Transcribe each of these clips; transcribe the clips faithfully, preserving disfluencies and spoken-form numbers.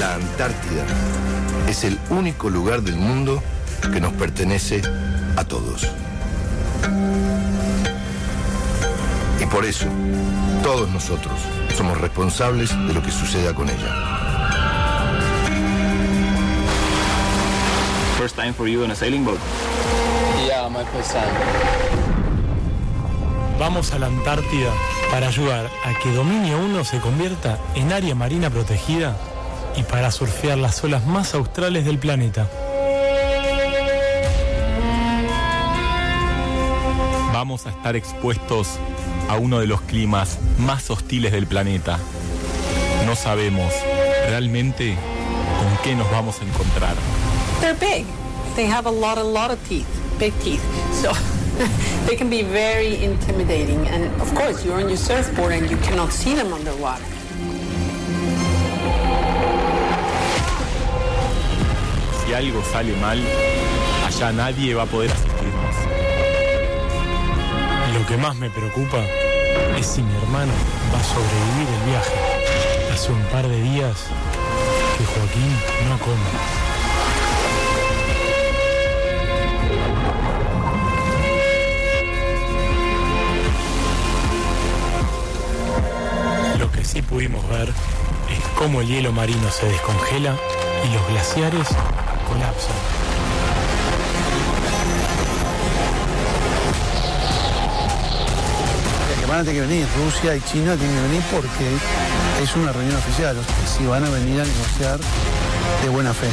La Antártida es el único lugar del mundo que nos pertenece a todos. Y por eso, todos nosotros somos responsables de lo que suceda con ella. First time for you in a sailing boat? Yeah, my first time. Vamos a la Antártida para ayudar a que Dominio uno se convierta en área marina protegida y para surfear las olas más australes del planeta. Vamos a estar expuestos a uno de los climas más hostiles del planeta. No sabemos realmente con qué nos vamos a encontrar. They're big. They have a lot, a lot of teeth, big teeth. So they can be very intimidating. And of course, you're on your surfboard and you cannot see them underwater. Si algo sale mal, allá nadie va a poder asistirnos. Lo que más me preocupa es si mi hermano va a sobrevivir el viaje. Hace un par de días que Joaquín no come. Lo que sí pudimos ver es cómo el hielo marino se descongela y los glaciares colapsan. Que van a tener que venir, Rusia y China tienen que venir porque es una reunión oficial, si van a venir a negociar de buena fe.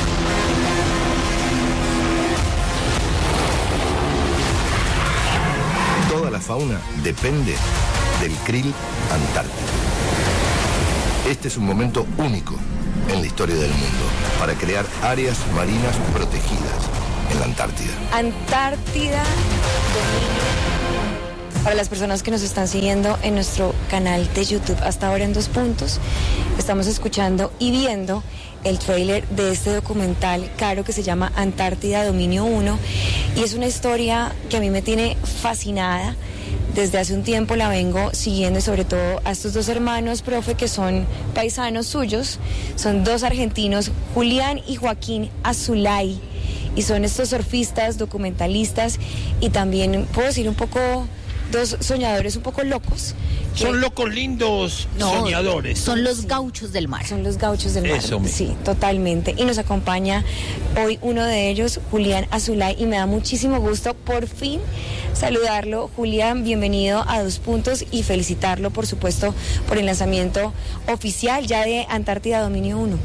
Toda la fauna depende del krill antártico. Este es un momento único en la historia del mundo para crear áreas marinas protegidas en la Antártida. Antártida Dominio. Para las personas que nos están siguiendo en nuestro canal de YouTube, hasta ahora en Dos Puntos, estamos escuchando y viendo el tráiler de este documental caro que se llama Antártida Dominio uno, y es una historia que a mí me tiene fascinada. Desde hace un tiempo la vengo siguiendo, y sobre todo a estos dos hermanos, profe, que son paisanos suyos. Son dos argentinos, Julián y Joaquín Azulay, y son estos surfistas, documentalistas y también, puedo decir, un poco, dos soñadores un poco locos. Que... Son locos lindos, no, soñadores. Son los gauchos del mar. Son los gauchos del mar. Eso mismo. Sí, totalmente. Y nos acompaña hoy uno de ellos, Julián Azulay, y me da muchísimo gusto por fin saludarlo. Julián, bienvenido a Dos Puntos y felicitarlo, por supuesto, por el lanzamiento oficial ya de Antártida Dominio uno.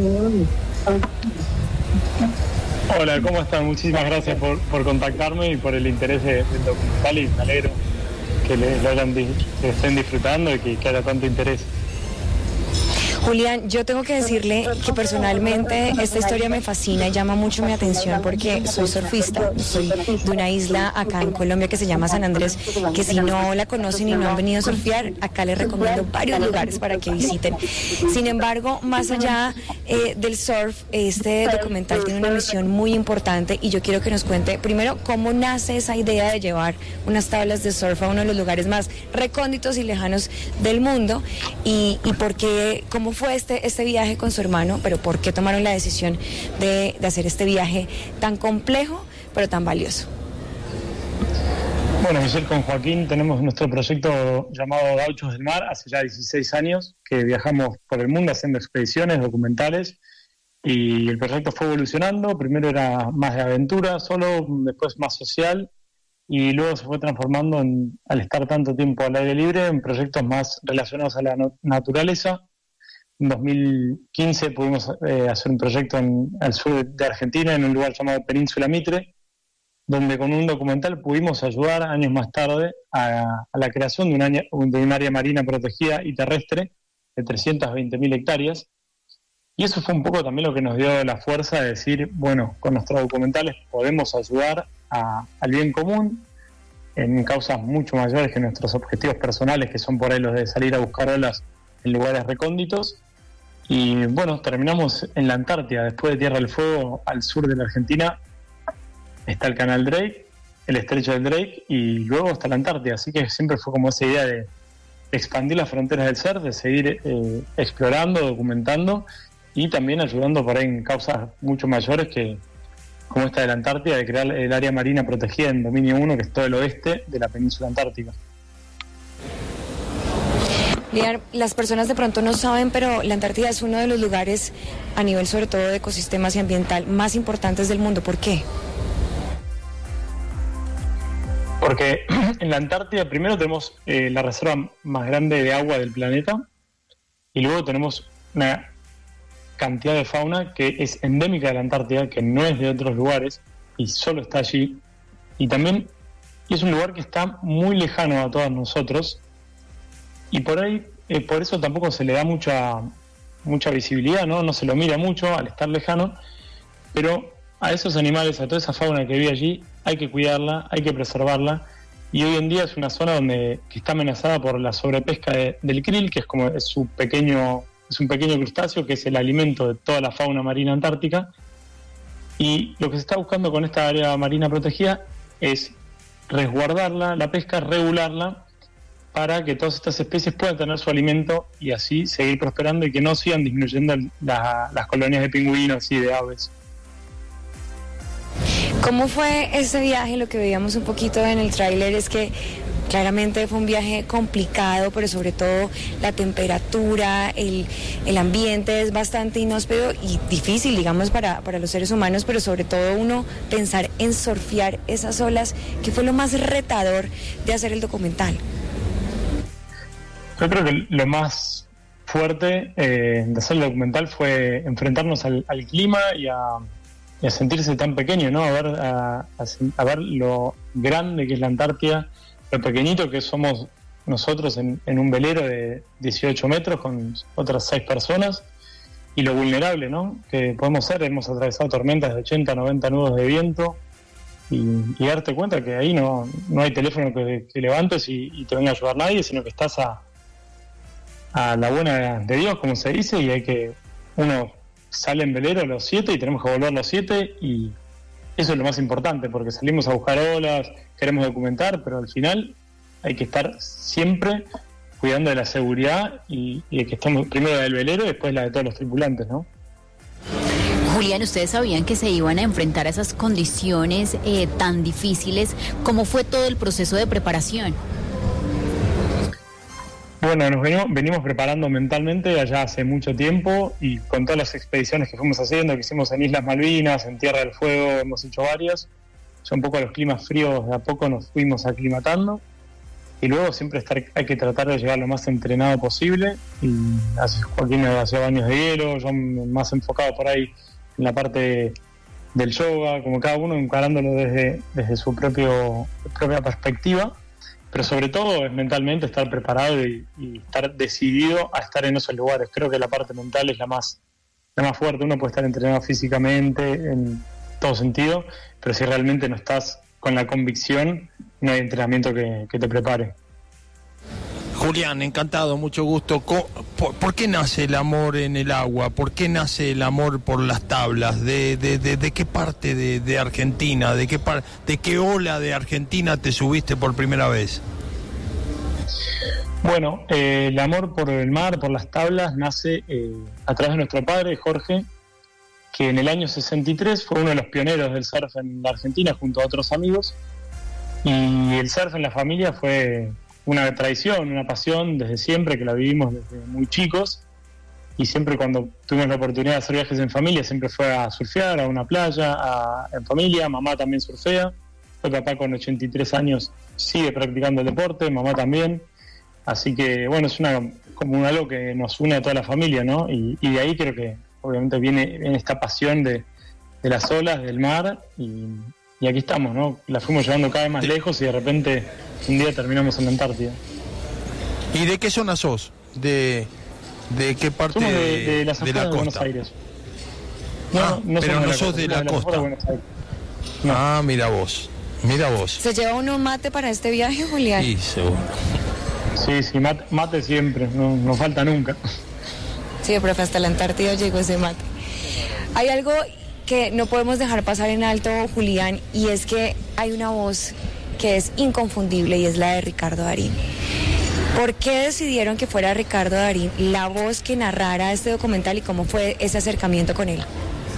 Hola, ¿cómo están? Muchísimas gracias por, por contactarme y por el interés del documental, y me alegro que le, lo hayan, que estén disfrutando y que, que haya tanto interés. Julián, yo tengo que decirle que personalmente esta historia me fascina y llama mucho mi atención porque soy surfista, soy de una isla acá en Colombia que se llama San Andrés, que si no la conocen y no han venido a surfear, acá les recomiendo varios lugares para que visiten. Sin embargo, más allá eh, del surf, este documental tiene una misión muy importante, y yo quiero que nos cuente primero cómo nace esa idea de llevar unas tablas de surf a uno de los lugares más recónditos y lejanos del mundo, y, y por qué, cómo fue este, este viaje con su hermano, pero por qué tomaron la decisión de, de hacer este viaje tan complejo pero tan valioso. Bueno, Michelle, con Joaquín tenemos nuestro proyecto llamado Gauchos del Mar, hace ya dieciséis años que viajamos por el mundo haciendo expediciones, documentales, y el proyecto fue evolucionando. Primero era más de aventura solo, después más social, y luego se fue transformando, en, al estar tanto tiempo al aire libre, en proyectos más relacionados a la no- naturaleza. En dos mil quince pudimos eh, hacer un proyecto en el sur de Argentina, en un lugar llamado Península Mitre, donde con un documental pudimos ayudar años más tarde a, a la creación de un, área, de un área marina protegida y terrestre de trescientas veinte mil hectáreas. Y eso fue un poco también lo que nos dio la fuerza de decir, bueno, con nuestros documentales podemos ayudar a, al bien común en causas mucho mayores que nuestros objetivos personales, que son por ahí los de salir a buscar olas en lugares recónditos. Y bueno, terminamos en la Antártida. Después de Tierra del Fuego, al sur de la Argentina, está el canal Drake, el estrecho del Drake, y luego está la Antártida. Así que siempre fue como esa idea de expandir las fronteras del surf, de seguir eh, explorando, documentando y también ayudando por ahí en causas mucho mayores que como esta de la Antártida, de crear el área marina protegida en Dominio uno, que es todo el oeste de la península antártica. Liar, las personas de pronto no saben, pero la Antártida es uno de los lugares, a nivel sobre todo de ecosistemas y ambiental, más importantes del mundo. ¿Por qué? Porque en la Antártida primero tenemos eh, la reserva más grande de agua del planeta, y luego tenemos una cantidad de fauna que es endémica de la Antártida, que no es de otros lugares y solo está allí, y también es un lugar que está muy lejano a todos nosotros, y por ahí eh, por eso tampoco se le da mucha mucha visibilidad, no no se lo mira mucho al estar lejano, pero a esos animales, a toda esa fauna que vive allí, hay que cuidarla, hay que preservarla, y hoy en día es una zona donde que está amenazada por la sobrepesca de, del krill, que es como es su pequeño es un pequeño crustáceo que es el alimento de toda la fauna marina antártica, y lo que se está buscando con esta área marina protegida es resguardarla, la pesca, regularla, para que todas estas especies puedan tener su alimento y así seguir prosperando y que no sigan disminuyendo la, las colonias de pingüinos y de aves. ¿Cómo fue ese viaje? Lo que veíamos un poquito en el tráiler es que claramente fue un viaje complicado, pero sobre todo la temperatura, el, el ambiente es bastante inhóspito y difícil, digamos, para, para los seres humanos, pero sobre todo uno pensar en surfear esas olas, que fue lo más retador de hacer el documental. Yo creo que lo más fuerte eh, de hacer el documental fue enfrentarnos al, al clima y a, y a sentirse tan pequeño, ¿no? A ver, a, a, a ver lo grande que es la Antártida, lo pequeñito que somos nosotros en, en un velero de dieciocho metros con otras seis personas, y lo vulnerable, ¿no?, que podemos ser. Hemos atravesado tormentas de ochenta, noventa nudos de viento, y, y darte cuenta que ahí no, no hay teléfono que, que levantes y, y te venga a ayudar nadie, sino que estás a, a la buena de Dios, como se dice, y hay que, uno sale en velero a los siete y tenemos que volver a los siete, y eso es lo más importante, porque salimos a buscar olas, queremos documentar, pero al final hay que estar siempre cuidando de la seguridad y, y de que estemos primero la del velero y después la de todos los tripulantes, ¿no? Julián, ¿ustedes sabían que se iban a enfrentar a esas condiciones eh, tan difíciles? ¿Cómo fue todo el proceso de preparación? Bueno, nos venimos, venimos preparando mentalmente allá hace mucho tiempo, y con todas las expediciones que fuimos haciendo, que hicimos en Islas Malvinas, en Tierra del Fuego, hemos hecho varias. Ya un poco a los climas fríos de a poco nos fuimos aclimatando, y luego siempre estar, hay que tratar de llegar lo más entrenado posible, y hace, Joaquín hacía baños de hielo, yo más enfocado por ahí en la parte del yoga, como cada uno encarándolo desde, desde su propio, propia perspectiva. Pero sobre todo es mentalmente estar preparado y, y estar decidido a estar en esos lugares. Creo que la parte mental es la más, la más fuerte. Uno puede estar entrenado físicamente en todo sentido, pero si realmente no estás con la convicción, no hay entrenamiento que, que te prepare. Julián, encantado, mucho gusto. ¿Por, ¿Por qué nace el amor en el agua? ¿Por qué nace el amor por las tablas? ¿De, de, de, de qué parte de, de Argentina? ¿De qué, par, ¿De qué ola de Argentina te subiste por primera vez? Bueno, eh, el amor por el mar, por las tablas, nace eh, a través de nuestro padre, Jorge, que en el año sesenta y tres fue uno de los pioneros del surf en la Argentina junto a otros amigos. Y el surf en la familia fue una tradición, una pasión desde siempre, que la vivimos desde muy chicos, y siempre cuando tuvimos la oportunidad de hacer viajes en familia siempre fue a surfear, a una playa, a, en familia. Mamá también surfea, mi papá con ochenta y tres años sigue practicando el deporte, mamá también, así que bueno, es una como algo que nos une a toda la familia, ¿no? Y, y de ahí creo que obviamente viene, viene esta pasión de, de las olas, del mar, y, y aquí estamos, ¿no? La fuimos llevando cada vez más lejos y de repente un día terminamos en la Antártida. ¿Y de qué zona sos? ¿De, de qué parte Somos de, de, las de la de costa? Buenos Aires. No, ah, no pero no de sos de la, de la costa. De no. Ah, mira vos, mira vos. ¿Se lleva uno mate para este viaje, Julián? Sí, seguro. Sí, sí, mate, mate siempre, no, no falta nunca. Sí, profe, hasta la Antártida llegó ese mate. Hay algo que no podemos dejar pasar en alto, Julián, y es que hay una voz que es inconfundible y es la de Ricardo Darín. ¿Por qué decidieron que fuera Ricardo Darín la voz que narrara este documental y cómo fue ese acercamiento con él?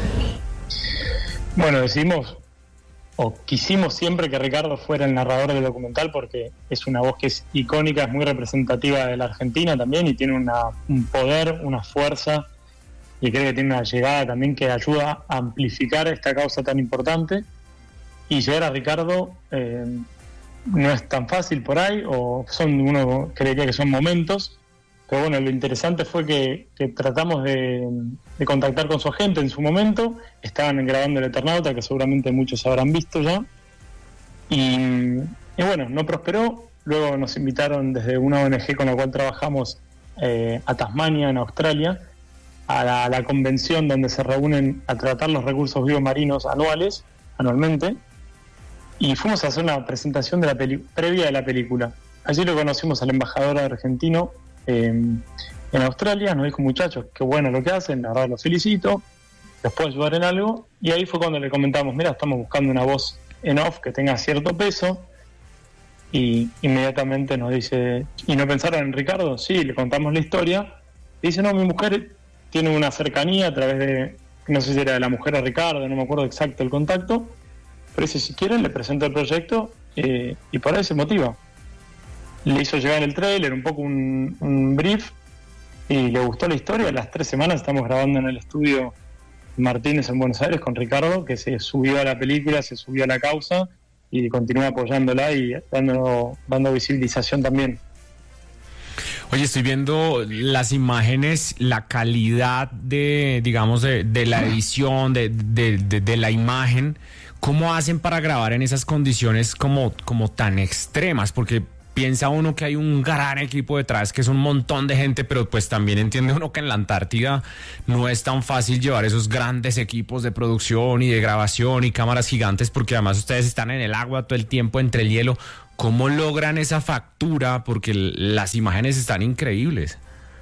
Bueno, decidimos, o quisimos siempre que Ricardo fuera el narrador del documental porque es una voz que es icónica, es muy representativa de la Argentina también y tiene una, un poder, una fuerza y creo que tiene una llegada también que ayuda a amplificar esta causa tan importante. Y llegar a Ricardo eh, no es tan fácil por ahí, o son uno creería que son momentos, pero bueno, lo interesante fue que, que tratamos de, de contactar con su agente en su momento, estaban grabando El Eternauta, que seguramente muchos habrán visto ya, y, y bueno, no prosperó. Luego nos invitaron desde una O N G con la cual trabajamos eh, a Tasmania, en Australia, a la, a la convención donde se reúnen a tratar los recursos biomarinos anuales, anualmente, y fuimos a hacer una presentación de la peli- previa de la película. Allí lo conocimos al embajador argentino eh, en Australia, nos dijo: muchachos, qué bueno lo que hacen, la verdad los felicito, los puedo ayudar en algo, y ahí fue cuando le comentamos: mira, estamos buscando una voz en off que tenga cierto peso, y inmediatamente nos dice: ¿y no pensaron en Ricardo? Sí, le contamos la historia, y dice: no, mi mujer tiene una cercanía a través de, no sé si era de la mujer a Ricardo, no me acuerdo exacto el contacto, pero dice: si quieren le presento el proyecto, eh, y por ahí se motiva. Le hizo llegar el tráiler, un poco un, un brief, y le gustó la historia. A las tres semanas estamos grabando en el estudio Martínez en Buenos Aires con Ricardo, que se subió a la película, se subió a la causa y continúa apoyándola y dando, dando visibilización también. Oye, estoy viendo las imágenes, la calidad de, digamos, de, de la edición, de, de, de, de la imagen. ¿Cómo hacen para grabar en esas condiciones como, como tan extremas? Porque piensa uno que hay un gran equipo detrás, que es un montón de gente, pero pues también entiende uno que en la Antártida no es tan fácil llevar esos grandes equipos de producción y de grabación y cámaras gigantes, porque además ustedes están en el agua todo el tiempo entre el hielo. ¿Cómo logran esa factura? Porque las imágenes están increíbles.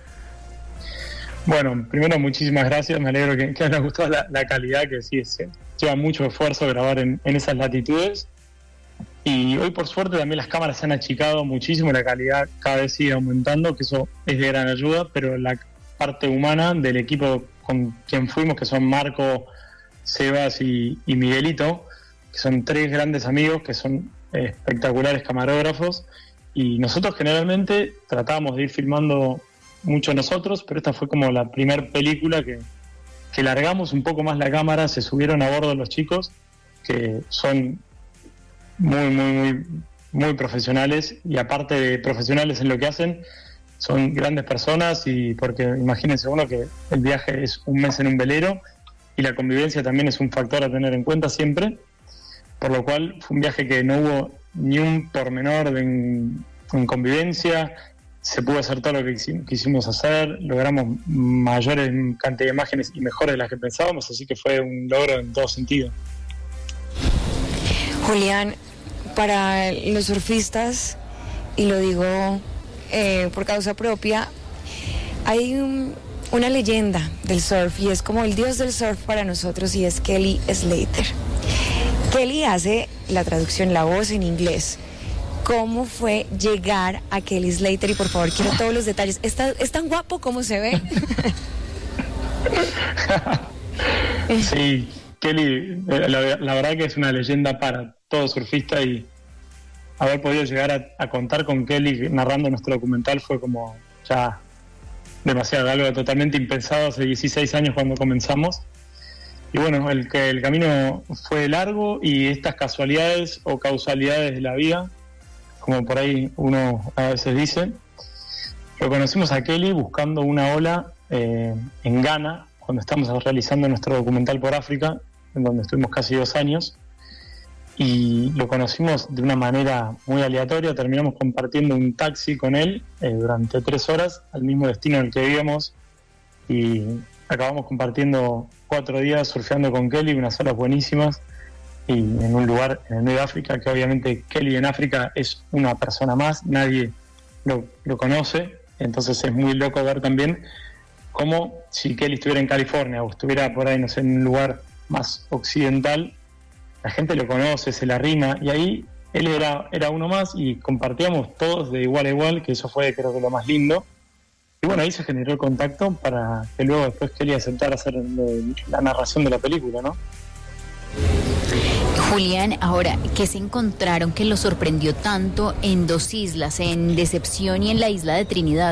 Bueno, primero muchísimas gracias, me alegro que, que les gustó la, la calidad, que sí, es, lleva mucho esfuerzo grabar en, en esas latitudes. Y hoy por suerte también las cámaras se han achicado muchísimo, la calidad cada vez sigue aumentando, que eso es de gran ayuda, pero la parte humana del equipo con quien fuimos, que son Marco, Sebas y, y Miguelito, que son tres grandes amigos, que son espectaculares camarógrafos, y nosotros generalmente tratábamos de ir filmando mucho nosotros, pero esta fue como la primer película que, que largamos un poco más la cámara, se subieron a bordo los chicos, que son muy, muy, muy, muy profesionales, y aparte de profesionales en lo que hacen, son grandes personas, y porque imagínense uno que el viaje es un mes en un velero, y la convivencia también es un factor a tener en cuenta siempre, por lo cual fue un viaje que no hubo ni un pormenor de en, en convivencia, se pudo hacer todo lo que quisimos hacer, logramos mayores cantidad de imágenes y mejores de las que pensábamos, así que fue un logro en todo sentido. Julián, para los surfistas, y lo digo eh, por causa propia, hay un, una leyenda del surf, y es como el dios del surf para nosotros, y es Kelly Slater. Kelly hace la traducción, la voz en inglés. ¿Cómo fue llegar a Kelly Slater? Y por favor, quiero todos los detalles. ¿Está, ¿Es tan guapo como se ve? Sí, Kelly, la, la verdad que es una leyenda para todo surfista, y haber podido llegar a, a contar con Kelly narrando nuestro documental fue como ya demasiado, algo totalmente impensado hace dieciséis años cuando comenzamos. Y bueno, el que el camino fue largo, y estas casualidades o causalidades de la vida, como por ahí uno a veces dice, lo conocimos a Kelly buscando una ola eh, en Ghana, cuando estamos realizando nuestro documental por África, en donde estuvimos casi dos años, y lo conocimos de una manera muy aleatoria. Terminamos compartiendo un taxi con él eh, durante tres horas al mismo destino en el que vivíamos, y acabamos compartiendo cuatro días surfeando con Kelly, unas olas buenísimas, y en un lugar en el medio de África, que obviamente Kelly en África es una persona más, nadie lo, lo conoce, entonces es muy loco ver también cómo si Kelly estuviera en California o estuviera por ahí, no sé, en un lugar más occidental, la gente lo conoce, se le arrima, y ahí él era, era uno más y compartíamos todos de igual a igual, que eso fue creo que lo más lindo. Y bueno, ahí se generó el contacto para que luego después quería aceptar hacer el, la narración de la película, ¿no? Julián, ahora, ¿qué se encontraron que los sorprendió tanto en dos islas, en Decepción y en la isla de Trinidad?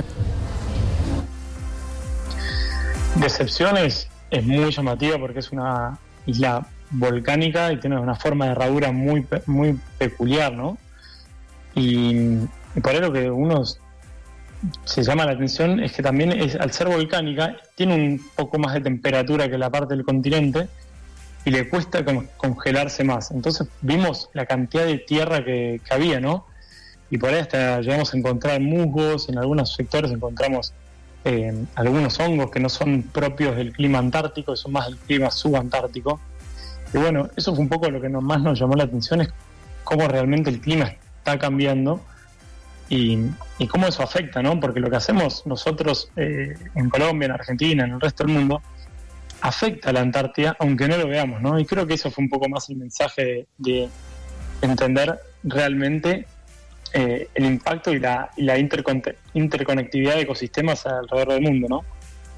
Decepción es, es muy llamativa porque es una isla volcánica y tiene una forma de herradura muy, muy peculiar, ¿no? Y, y por eso que uno se llama la atención es que también es, al ser volcánica tiene un poco más de temperatura que la parte del continente y le cuesta congelarse más. Entonces vimos la cantidad de tierra que, que había, ¿no? Y por ahí hasta llegamos a encontrar musgos, en algunos sectores encontramos eh, algunos hongos que no son propios del clima antártico, son más del clima subantártico. Y bueno, eso fue un poco lo que nos, más nos llamó la atención, es cómo realmente el clima está cambiando y, y cómo eso afecta, ¿no? Porque lo que hacemos nosotros eh, en Colombia, en Argentina, en el resto del mundo, afecta a la Antártida, aunque no lo veamos, ¿no? Y creo que eso fue un poco más el mensaje de, de entender realmente eh, el impacto y la, y la intercon- interconectividad de ecosistemas alrededor del mundo, ¿no?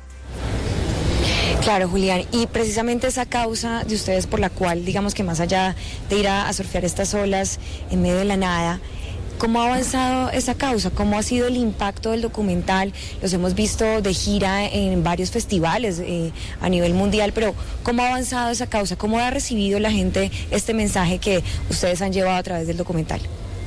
Claro, Julián, y precisamente esa causa de ustedes por la cual, digamos que más allá de ir a, a surfear estas olas en medio de la nada, ¿cómo ha avanzado esa causa? ¿Cómo ha sido el impacto del documental? Los hemos visto de gira en varios festivales eh, a nivel mundial, pero ¿cómo ha avanzado esa causa? ¿Cómo ha recibido la gente este mensaje que ustedes han llevado a través del documental?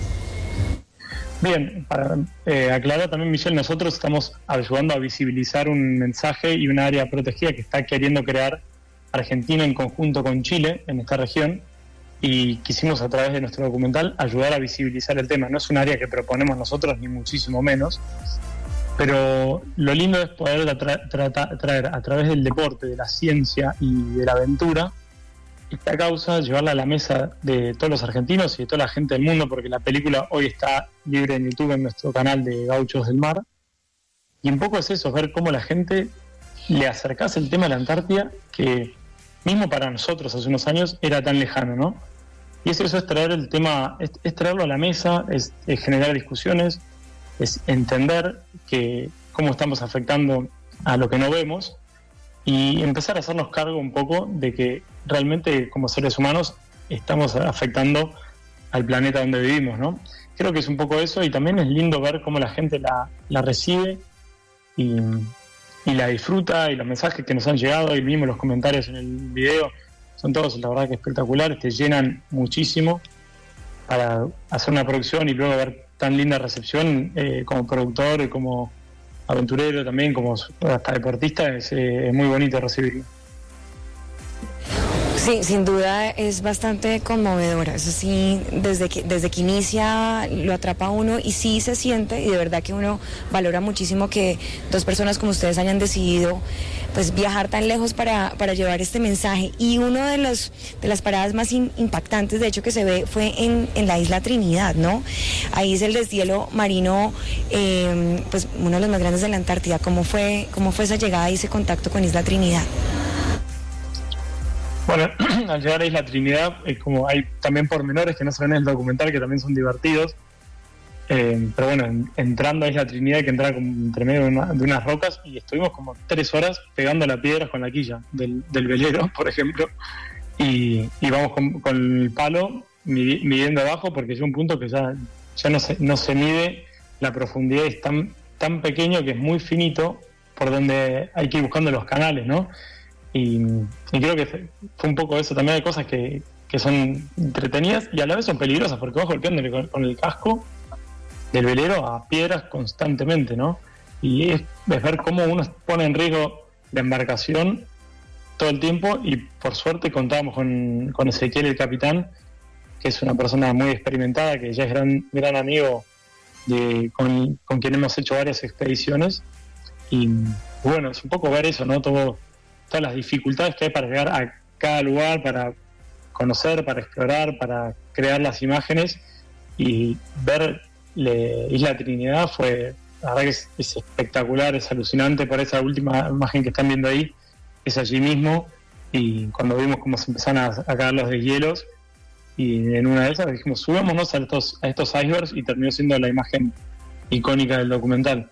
Bien, para eh, aclarar también, Michelle, nosotros estamos ayudando a visibilizar un mensaje y un área protegida que está queriendo crear Argentina en conjunto con Chile en esta región, y quisimos a través de nuestro documental ayudar a visibilizar el tema. No es un área que proponemos nosotros, ni muchísimo menos, pero lo lindo es poder tra- tra- traer a través del deporte, de la ciencia y de la aventura esta causa, llevarla a la mesa de todos los argentinos y de toda la gente del mundo, porque la película hoy está libre en YouTube en nuestro canal de Gauchos del Mar. Y un poco es eso, ver cómo la gente le acercase el tema de la Antártida, que mismo para nosotros hace unos años era tan lejano, ¿no? Y es eso, es traer el tema, es, es traerlo a la mesa, es, es generar discusiones, es entender que cómo estamos afectando a lo que no vemos y empezar a hacernos cargo un poco de que realmente como seres humanos estamos afectando al planeta donde vivimos, ¿no? Creo que es un poco eso, y también es lindo ver cómo la gente la, la recibe y, y la disfruta, y los mensajes que nos han llegado y mismo los comentarios en el video son todos, la verdad, que espectaculares, te llenan muchísimo para hacer una producción y luego ver tan linda recepción eh, como productor y como aventurero también, como hasta deportista, es, eh, es muy bonito recibirlo. Sí, sin duda es bastante conmovedora, eso sí, desde que, desde que inicia lo atrapa a uno y sí se siente, y de verdad que uno valora muchísimo que dos personas como ustedes hayan decidido pues viajar tan lejos para, para llevar este mensaje. Y uno de los de las paradas más in, impactantes, de hecho, que se ve fue en, en la isla Trinidad, ¿no? Ahí es el deshielo marino, eh, pues uno de los más grandes de la Antártida. ¿Cómo fue, cómo fue esa llegada y ese contacto con Isla Trinidad? Bueno, al llegar a Isla Trinidad, es como hay también pormenores que no se ven en el documental, que también son divertidos. Eh, pero bueno, en, entrando a Isla Trinidad hay que entrar como entre medio de, una, de unas rocas, y estuvimos como tres horas pegando las piedras con la quilla del, del velero, por ejemplo. Y, y vamos con, con el palo midi, midiendo abajo, porque llega un punto que ya, ya no, se, no se mide la profundidad, es tan, tan pequeño que es muy finito por donde hay que ir buscando los canales, ¿no? Y, y creo que fue un poco eso. También hay cosas que, que son entretenidas y a la vez son peligrosas, porque vas golpeándole con, con el casco del velero a piedras constantemente, ¿no? Y es, es ver cómo uno pone en riesgo la embarcación todo el tiempo, y por suerte contábamos con, con Ezequiel, el capitán, que es una persona muy experimentada, que ya es gran, gran amigo de, con, con quien hemos hecho varias expediciones. Y bueno, es un poco ver eso, ¿no? Todo, todas las dificultades que hay para llegar a cada lugar, para conocer, para explorar, para crear las imágenes, y ver le, Isla Trinidad fue, la verdad que es, es espectacular, es alucinante. Por esa última imagen que están viendo ahí, es allí mismo, y cuando vimos cómo se empezaron a, a caer los deshielos, y en una de esas dijimos, subámonos a estos, a estos icebergs, y terminó siendo la imagen icónica del documental.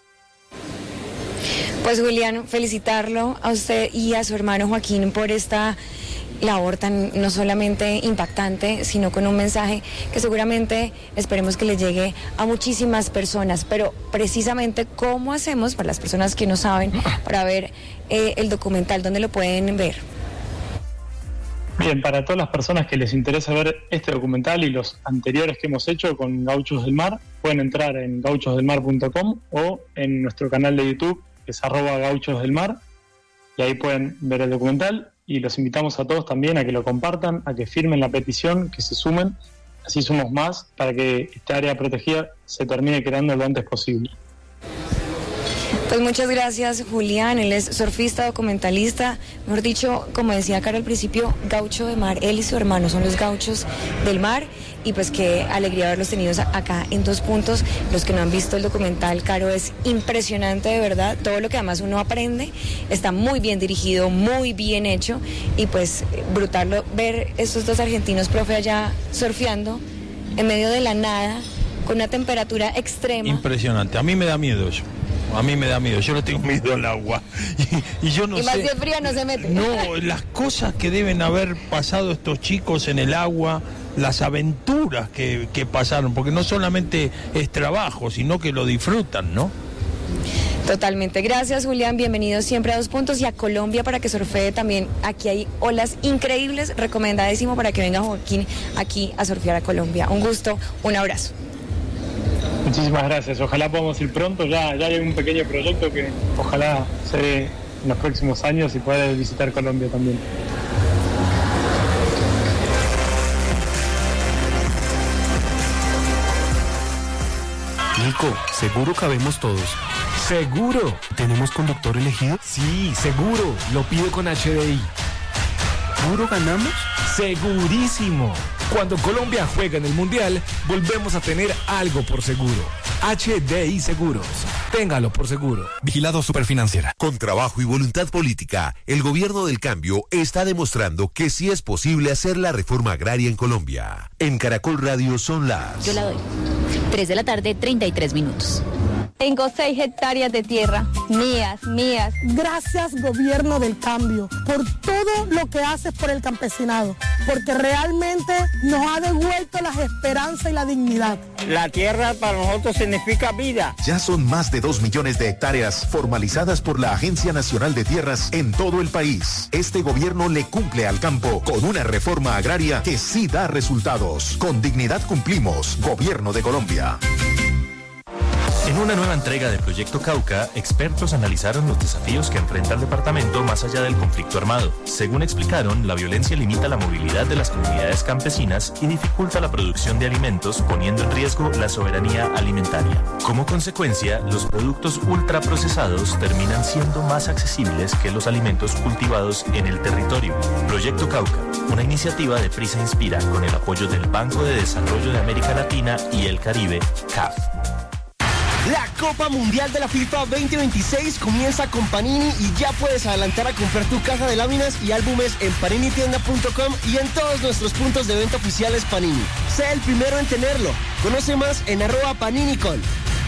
Pues Julián, felicitarlo a usted y a su hermano Joaquín por esta labor tan no solamente impactante, sino con un mensaje que seguramente esperemos que le llegue a muchísimas personas. Pero precisamente, ¿cómo hacemos, para las personas que no saben, para ver eh, el documental? ¿Dónde lo pueden ver? Bien, para todas las personas que les interesa ver este documental y los anteriores que hemos hecho con Gauchos del Mar, pueden entrar en gauchos del mar punto com o en nuestro canal de YouTube, que es arroba Gauchos del Mar, y ahí pueden ver el documental, y los invitamos a todos también a que lo compartan, a que firmen la petición, que se sumen, así somos más, para que esta área protegida se termine creando lo antes posible. Pues muchas gracias, Julián. Él es surfista, documentalista, mejor dicho, como decía Caro al principio, gaucho de mar. Él y su hermano son los gauchos del mar, y pues qué alegría haberlos tenido acá en Dos Puntos. Los que no han visto el documental, Caro, es impresionante, de verdad. Todo lo que además uno aprende está muy bien dirigido, muy bien hecho, y pues brutal ver estos dos argentinos, profe, allá surfeando en medio de la nada, con una temperatura extrema. Impresionante. A mí me da miedo eso. A mí me da miedo, yo no tengo miedo al agua. Y, y yo no y más sé. si es fría no se mete. No, las cosas que deben haber pasado estos chicos en el agua, las aventuras que, que pasaron, porque no solamente es trabajo, sino que lo disfrutan, ¿no? Totalmente. Gracias, Julián. Bienvenido siempre a Dos Puntos y a Colombia para que surfee también. Aquí hay olas increíbles, recomendadísimo para que venga Joaquín aquí a surfear a Colombia. Un gusto, un abrazo. Muchísimas gracias, ojalá podamos ir pronto, ya, ya hay un pequeño proyecto que ojalá se dé en los próximos años y pueda visitar Colombia también. Nico, ¿seguro cabemos todos? ¿Seguro? ¿Tenemos conductor elegido? Sí, seguro, lo pido con H D I. ¿Seguro ganamos? ¡Segurísimo! Cuando Colombia juega en el Mundial, volvemos a tener algo por seguro. H D I Seguros. Téngalo por seguro. Vigilado Superfinanciera. Con trabajo y voluntad política, el gobierno del cambio está demostrando que sí es posible hacer la reforma agraria en Colombia. En Caracol Radio son las... Yo la doy. tres de la tarde, treinta y tres minutos. Tengo seis hectáreas de tierra, mías, mías. Gracias, gobierno del cambio, por todo lo que haces por el campesinado, porque realmente nos ha devuelto la esperanza y la dignidad. La tierra para nosotros significa vida. Ya son más de dos millones de hectáreas formalizadas por la Agencia Nacional de Tierras en todo el país. Este gobierno le cumple al campo con una reforma agraria que sí da resultados. Con dignidad cumplimos. Gobierno de Colombia. En una nueva entrega de Proyecto Cauca, expertos analizaron los desafíos que enfrenta el departamento más allá del conflicto armado. Según explicaron, la violencia limita la movilidad de las comunidades campesinas y dificulta la producción de alimentos, poniendo en riesgo la soberanía alimentaria. Como consecuencia, los productos ultraprocesados terminan siendo más accesibles que los alimentos cultivados en el territorio. Proyecto Cauca, una iniciativa de Prisa Inspira con el apoyo del Banco de Desarrollo de América Latina y el Caribe, C A F. La Copa Mundial de la FIFA veinte veintiséis comienza con Panini y ya puedes adelantar a comprar tu caja de láminas y álbumes en panini tienda punto com y en todos nuestros puntos de venta oficiales Panini. Sé el primero en tenerlo. Conoce más en arroba paninicol.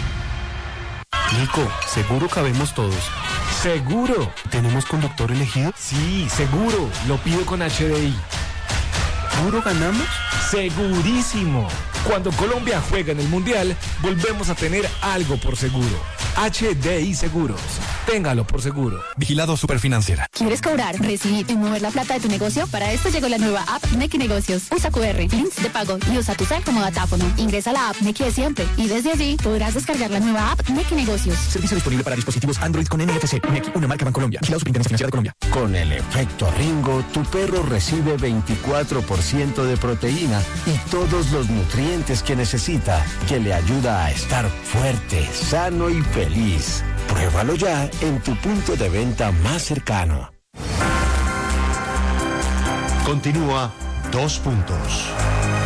Nico, ¿seguro cabemos todos? ¿Seguro? ¿Tenemos conductor elegido? Sí, seguro, lo pido con H D I. ¿Seguro ganamos? ¡Segurísimo! Cuando Colombia juega en el Mundial, volvemos a tener algo por seguro. H D I Seguros. Téngalo por seguro. Vigilado Superfinanciera. ¿Quieres cobrar, recibir y mover la plata de tu negocio? Para esto llegó la nueva app Nequi Negocios. Usa Q R, links de pago y usa tu cel como datáfono. Ingresa a la app Nequi de siempre y desde allí podrás descargar la nueva app Nequi Negocios. Servicio disponible para dispositivos Android con N F C. Nequi, una marca Bancolombia. Vigilado Superintendencia Financiera de Colombia. Con el efecto Ringo, tu perro recibe veinticuatro por ciento de proteína y todos los nutrientes que necesita, que le ayuda a estar fuerte, sano y feliz. Pruébalo ya en tu punto de venta más cercano. Continúa Dos Puntos.